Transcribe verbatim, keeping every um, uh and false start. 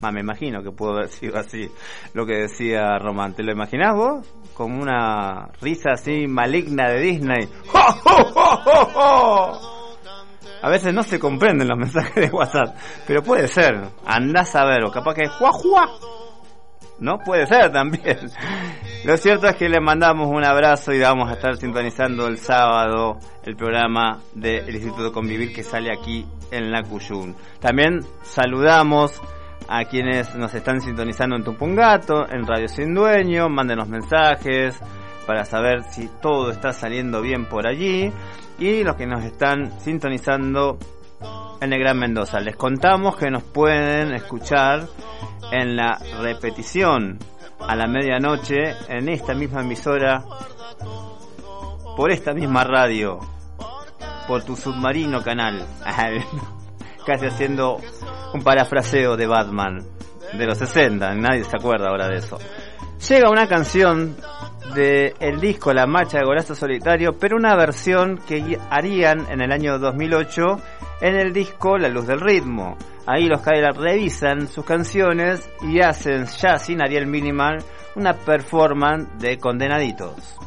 Ah, me imagino que pudo haber sido así lo que decía Román. ¿Te lo imaginás vos? Como una risa así maligna de Disney. ¡Jo, jo, jo, jo, jo! A veces no se comprenden los mensajes de WhatsApp, pero puede ser. Andás a ver, o capaz que ¡juá, juá! ¿No? Puede ser también. Lo cierto es que le mandamos un abrazo y vamos a estar sintonizando el sábado el programa del Instituto Convivir que sale aquí en la Cuyún. También saludamos a quienes nos están sintonizando en Tupungato, en Radio Sin Dueño. Mándenos mensajes para saber si todo está saliendo bien por allí. Y los que nos están sintonizando en el Gran Mendoza, les contamos que nos pueden escuchar en la repetición a la medianoche en esta misma emisora, por esta misma radio, por tu submarino canal. Casi haciendo un parafraseo de Batman de los sesenta, nadie se acuerda ahora de eso. Llega una canción de el disco La Marcha de Golazo Solitario, pero una versión que harían en el año dos mil ocho en el disco La Luz del Ritmo. Ahí los Cadillacs revisan sus canciones y hacen, ya sin Ariel Minimal, una performance de Condenaditos.